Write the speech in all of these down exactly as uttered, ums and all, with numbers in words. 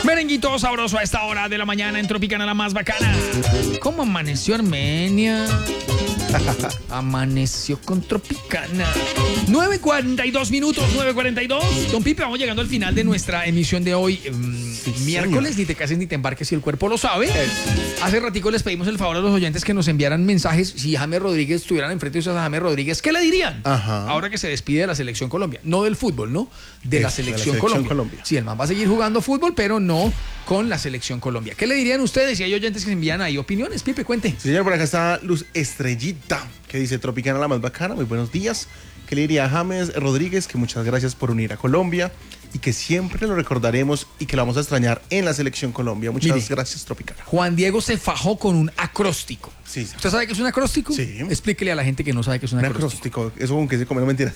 Merenguito sabroso a esta hora de la mañana en Tropicana, la más bacana. ¿Cómo amaneció Armenia? Amaneció con Tropicana. nueve cuarenta y dos minutos, nueve cuarenta y dos. Don Pipe, vamos llegando al final de nuestra emisión de hoy. Um, sí, miércoles, ni te cases ni te embarques si el cuerpo lo sabe. Es. Hace ratico les pedimos el favor a los oyentes que nos enviaran mensajes. Si James Rodríguez estuvieran enfrente de ustedes a James Rodríguez, ¿qué le dirían? Ajá. Ahora que se despide de la Selección Colombia. No del fútbol, ¿no? De es, la Selección, de la selección Colombia. Colombia. Sí, el man va a seguir jugando fútbol, pero no con la Selección Colombia. ¿Qué le dirían ustedes? Si hay oyentes que envían ahí opiniones, Pipe, cuente. Sí, señor, por acá está Luz Estrellita, que dice: Tropicana, la más bacana, muy buenos días. Que le diría a James Rodríguez que muchas gracias por unir a Colombia y que siempre lo recordaremos y que lo vamos a extrañar en la Selección Colombia. Muchas Mire, gracias, Tropicana. Juan Diego se fajó con un acróstico. Sí, sí. ¿Usted sabe qué es un acróstico? Sí. Explíquele a la gente que no sabe qué es un, un acróstico. acróstico. Eso con que se come, no mentiras.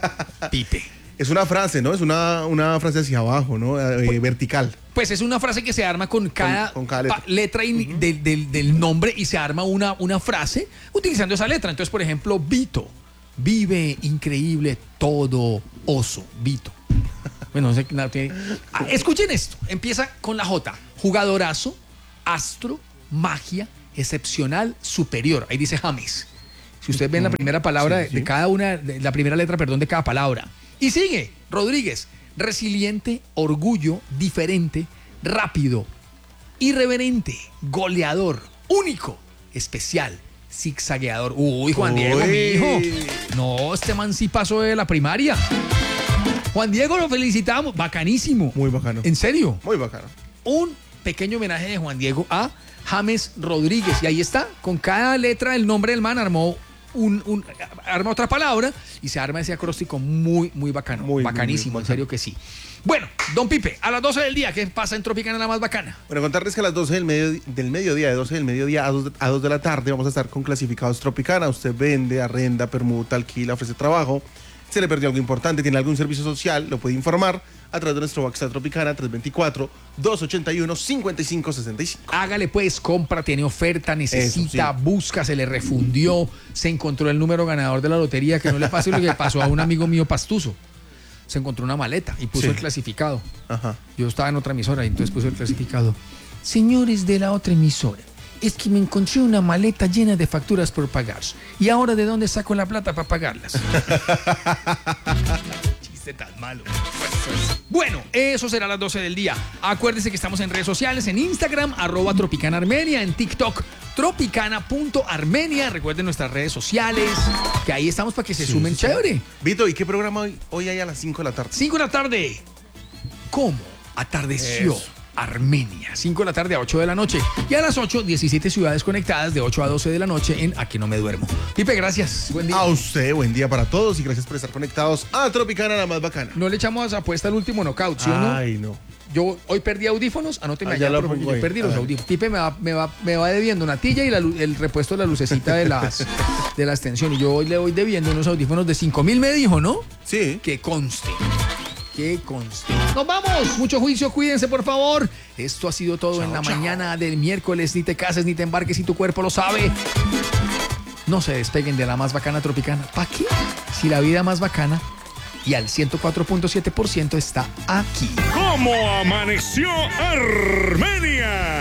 Pipe. Es una frase, ¿no? Es una, una frase hacia abajo, ¿no? Eh, pues, vertical. Pues es una frase que se arma con cada, con, con cada letra, letra uh-huh. de, de, del nombre y se arma una, una frase utilizando esa letra. Entonces, por ejemplo, Vito. Vive increíble todo oso. Vito. Bueno, no sé. No, tiene... ah, escuchen esto. Empieza con la J. Jugadorazo, astro, magia, excepcional, superior. Ahí dice James. Si ustedes ven la primera palabra sí, sí. de cada una, de la primera letra, perdón, de cada palabra. Y sigue, Rodríguez, resiliente, orgullo, diferente, rápido, irreverente, goleador, único, especial, zigzagueador. Uy, Juan Uy. Diego, mi hijo. No, este man sí pasó de la primaria. Juan Diego, lo felicitamos. Bacanísimo. Muy bacano. ¿En serio? Muy bacano. Un pequeño homenaje de Juan Diego a James Rodríguez. Y ahí está, con cada letra del nombre del man armó Un, un, arma otra palabra y se arma ese acróstico muy, muy bacano. Muy, bacanísimo, muy, muy en serio que sí. Bueno, don Pipe, a las doce del día, ¿qué pasa en Tropicana, la más bacana? Bueno, contarles que a las doce del, medio, del mediodía, de doce del mediodía a dos, a dos de la tarde, vamos a estar con Clasificados Tropicana. Usted vende, arrenda, permuta, alquila, ofrece trabajo. Se le perdió algo importante, tiene algún servicio social, lo puede informar a través de nuestro WhatsApp Tropicana tres dos cuatro, dos ocho uno, cinco cinco seis cinco. Hágale pues, compra, tiene oferta, necesita, Eso, sí. busca, se le refundió, se encontró el número ganador de la lotería, que no le pase lo que pasó a un amigo mío pastuso. Se encontró una maleta y puso sí. el clasificado. Ajá. Yo estaba en otra emisora y entonces puso el clasificado. Señores de la otra emisora, es que me encontré una maleta llena de facturas por pagar. ¿Y ahora de dónde saco la plata para pagarlas? Chiste tan malo. Bueno, eso será a las doce del día. Acuérdense que estamos en redes sociales, en Instagram, arroba Tropicana Armenia, en TikTok, tropicana punto armenia. Recuerden nuestras redes sociales, que ahí estamos para que se sí, sumen sí, chévere. Vito, ¿y qué programa hoy, hoy hay a las cinco de la tarde? cinco de la tarde. ¿Cómo atardeció Eso. Armenia? cinco de la tarde a ocho de la noche. Y a las ocho, diecisiete ciudades conectadas de ocho a doce de la noche en Aquí No Me Duermo. Pipe, gracias. Buen día. A usted, buen día para todos y gracias por estar conectados a Tropicana, la más bacana. No le echamos apuesta al último knockout, ¿sí o no? Ay, no. Yo hoy perdí audífonos, anóteme ah, allá, por favor, yo perdí los audífonos. Pipe me va, me va, me va debiendo una tilla y la, el repuesto de la lucecita de, las, de la extensión. Y yo hoy le voy debiendo unos audífonos de cinco mil, me dijo, ¿no? Sí. Que conste. Que conste. Nos vamos. Mucho juicio, cuídense, por favor. Esto ha sido todo chao, en la chao. mañana del miércoles. Ni te cases, ni te embarques, si tu cuerpo lo sabe. No se despeguen de la más bacana Tropicana. ¿Para qué? Si la vida más bacana y al ciento cuatro punto siete por ciento está aquí. ¿Cómo amaneció Armenia?